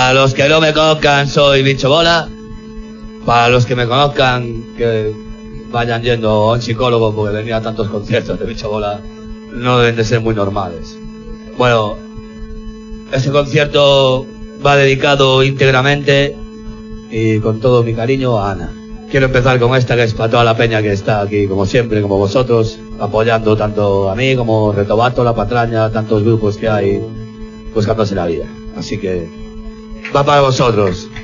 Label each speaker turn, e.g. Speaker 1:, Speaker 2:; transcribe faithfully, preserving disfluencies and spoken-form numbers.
Speaker 1: Para los que no me conozcan, soy Bicho Bola. Para los que me conozcan, que vayan yendo a un psicólogo porque venía a tantos conciertos de Bicho Bola, no deben de ser muy normales. Bueno, este concierto va dedicado íntegramente y con todo mi cariño a Ana. Quiero empezar con esta, que es para toda la peña que está aquí, como siempre, como vosotros, apoyando tanto a mí como Retobato, La Patraña, tantos grupos que hay buscándose la vida. Así que va para vosotros.